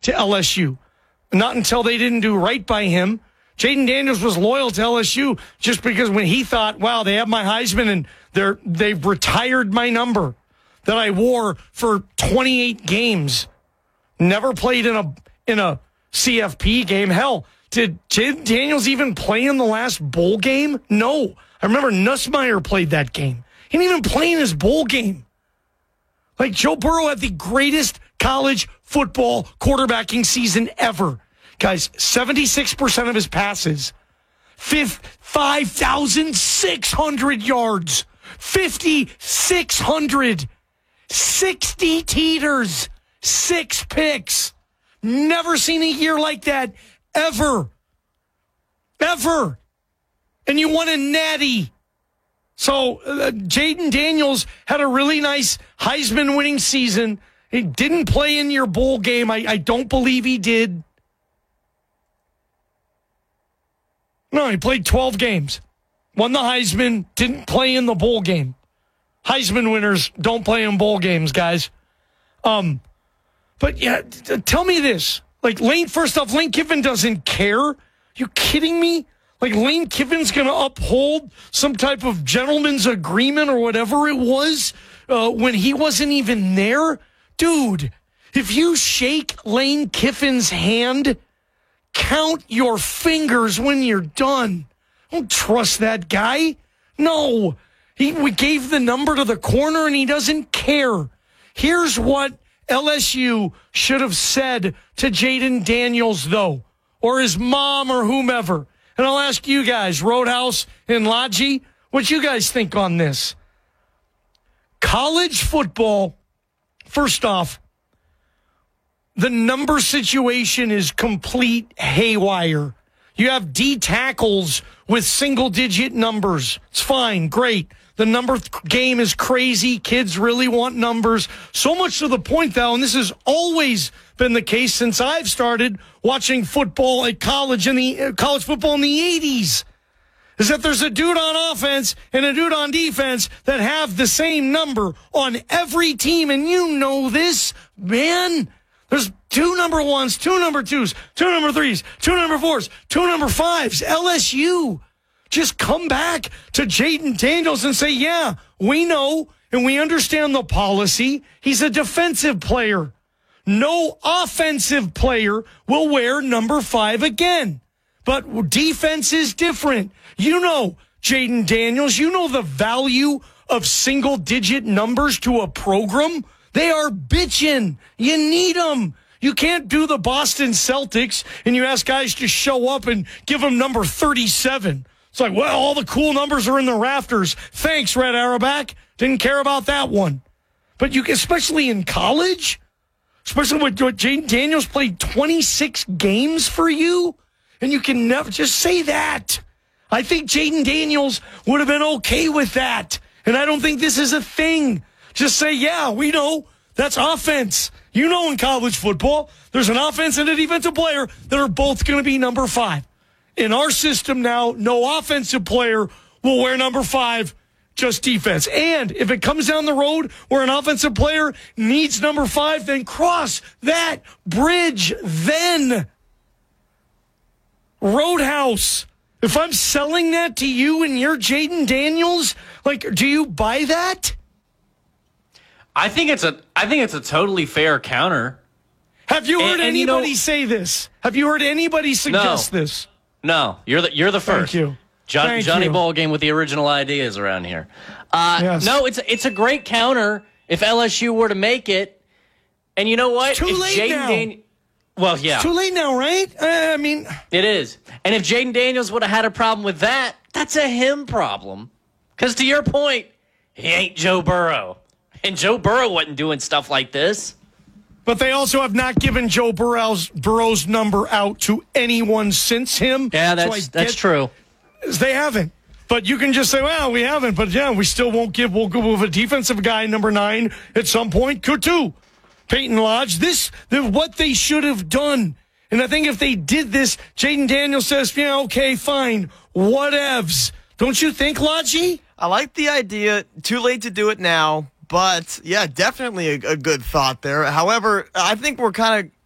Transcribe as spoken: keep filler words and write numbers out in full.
to L S U. Not until they didn't do right by him. Jayden Daniels was loyal to L S U just because when he thought, wow, they have my Heisman and they're, they've retired my number that I wore for twenty-eight games. Never played in a in a C F P game. Hell, did Jayden Daniels even play in the last bowl game? No. I remember Nussmeier played that game. He didn't even play in his bowl game. Like, Joe Burrow had the greatest college football quarterbacking season ever. Guys, seventy-six percent of his passes, five thousand six hundred yards, fifty-six hundred, sixty teeters, six picks. Never seen a year like that ever. Ever. And you won a natty. So uh, Jayden Daniels had a really nice Heisman winning season. He didn't play in your bowl game. I, I don't believe he did. No, he played twelve games. Won the Heisman, didn't play in the bowl game. Heisman winners don't play in bowl games, guys. Um, but yeah, t- tell me this. Like, Lane, first off, Lane Kiffin doesn't care. Are you kidding me? Like, Lane Kiffin's going to uphold some type of gentleman's agreement or whatever it was uh, when he wasn't even there? Dude, if you shake Lane Kiffin's hand, count your fingers when you're done. Don't trust that guy. No. He we gave the number to the corner and he doesn't care. Here's what L S U should have said to Jayden Daniels, though, or his mom or whomever. And I'll ask you guys, Roadhouse and Lodgy, what you guys think on this. College football, first off, the number situation is complete haywire. You have D tackles with single-digit numbers. It's fine, great. The number game is crazy. Kids really want numbers. So much to the point, though, and this has always been the case since I've started watching football at college in the uh, college football in the eighties, is that there's a dude on offense and a dude on defense that have the same number on every team, and you know this, man. There's two number ones, two number twos, two number threes, two number fours, two number fives. L S U. Just come back to Jayden Daniels and say, yeah, we know and we understand the policy. He's a defensive player. No offensive player will wear number five again. But defense is different. You know, Jayden Daniels, you know the value of single-digit numbers to a program. They are bitching. You need them. You can't do the Boston Celtics and you ask guys to show up and give them number thirty-seven. It's like, well, all the cool numbers are in the rafters. Thanks, Red Auerbach. Didn't care about that one. But you, especially in college, especially with Jayden Daniels played twenty-six games for you, and you can never just say that. I think Jayden Daniels would have been okay with that. And I don't think this is a thing. Just say, yeah, we know that's offense. You know, in college football, there's an offense and a defensive player that are both going to be number five. In our system now, no offensive player will wear number five, just defense. And if it comes down the road where an offensive player needs number five, then cross that bridge then. Roadhouse, if I'm selling that to you and you're Jayden Daniels, like, do you buy that? I think it's a I think it's a totally fair counter. Have you heard and, and anybody you know, say this? Have you heard anybody suggest no, this? No, you're the you're the first. Thank you. John, Thank Johnny you. Ballgame with the original ideas around here. Uh, yes. No, it's it's a great counter if L S U were to make it. And you know what? It's too if late Jayden now. Dan- well, yeah, It's too late now, right? Uh, I mean, it is. And if Jayden Daniels would have had a problem with that, that's a him problem. Because to your point, he ain't Joe Burrow. And Joe Burrow wasn't doing stuff like this. but they also have not given Joe Burrow's Burrow's number out to anyone since him. Yeah, So I that's that's get- true. They haven't. But you can just say, well, we haven't. But, yeah, we still won't give. We'll go with a defensive guy, number nine, at some point. Could too. Peyton Lodge. This is what they should have done. And I think if they did this, Jayden Daniels says, yeah, okay, fine. Whatevs. Don't you think, Lodgy? I like the idea. Too late to do it now. But, yeah, definitely a, a good thought there. However, I think we're kind of